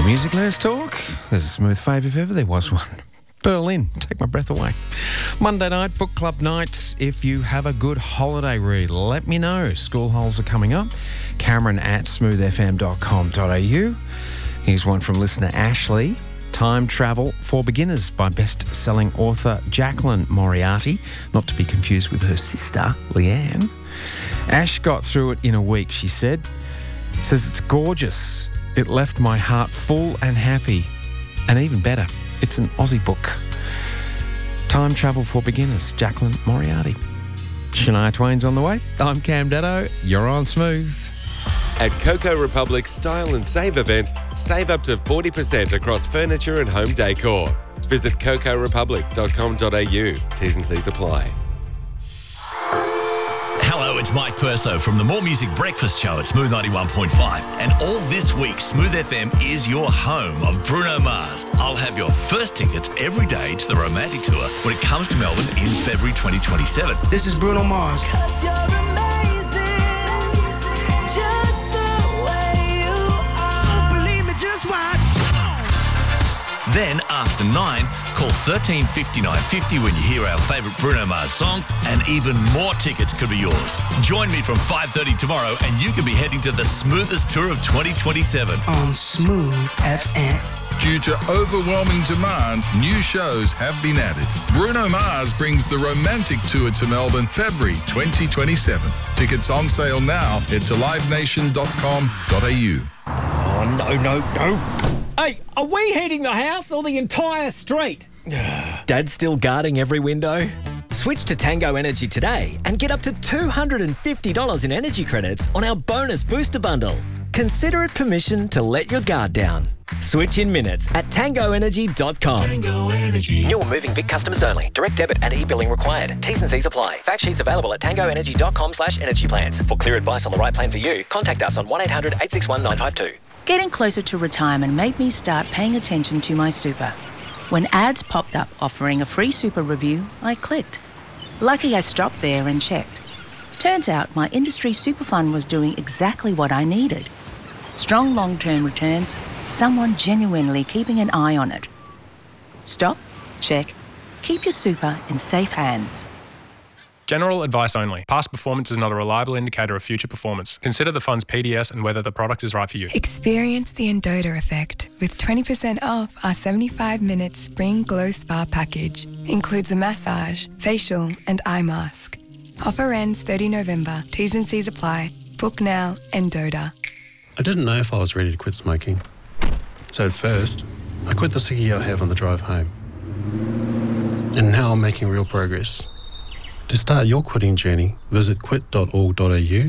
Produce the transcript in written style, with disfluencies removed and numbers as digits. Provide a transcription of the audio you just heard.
Music, let's talk. There's a smooth fave if ever there was one. Berlin, take my breath away. Monday night, book club nights. If you have a good holiday read, let me know. School holes are coming up. Cameron at smoothfm.com.au. Here's one from listener Ashley. Time Travel for Beginners by best-selling author Jacqueline Moriarty, not to be confused with her sister, Leanne. Ash got through it in a week, she said. Says it's gorgeous. It left my heart full and happy. And even better, it's an Aussie book. Time Travel for Beginners, Jacqueline Moriarty. Shania Twain's on the way. I'm Cam Daddo. You're on Smooth. At Coco Republic's Style and Save event, save up to 40% across furniture and home decor. Visit cocorepublic.com.au. T's and C's apply. Hello, it's Mike Perso from the More Music Breakfast Show at Smooth 91.5. And all this week, Smooth FM is your home of Bruno Mars. I'll have your first tickets every day to the Romantic Tour when it comes to Melbourne in February 2027. This is Bruno Mars. Then, after 9, call 13 59 50 when you hear our favourite Bruno Mars songs, and even more tickets could be yours. Join me from 5:30 tomorrow and you could be heading to the smoothest tour of 2027. On Smooth FM. Due to overwhelming demand, new shows have been added. Bruno Mars brings the Romantic Tour to Melbourne, February 2027. Tickets on sale now. Head to livenation.com.au. Oh, no. Hey, are we heating the house or the entire street? Dad's still guarding every window? Switch to Tango Energy today and get up to $250 in energy credits on our bonus booster bundle. Consider it permission to let your guard down. Switch in minutes at tangoenergy.com. Tango Energy. New or moving Vic customers only. Direct debit and e-billing required. T's and C's apply. Fact sheets available at tangoenergy.com/energy plans. For clear advice on the right plan for you, contact us on 1-800-861-952. Getting closer to retirement made me start paying attention to my super. When ads popped up offering a free super review, I clicked. Lucky I stopped there and checked. Turns out my industry super fund was doing exactly what I needed. Strong long-term returns, someone genuinely keeping an eye on it. Stop, check, keep your super in safe hands. General advice only. Past performance is not a reliable indicator of future performance. Consider the fund's PDS and whether the product is right for you. Experience the Endota effect with 20% off our 75-minute Spring Glow Spa package. Includes a massage, facial and eye mask. Offer ends 30 November. T's and C's apply. Book now, Endota. I didn't know if I was ready to quit smoking. So at first, I quit the ciggy I have on the drive home. And now I'm making real progress. To start your quitting journey, visit quit.org.au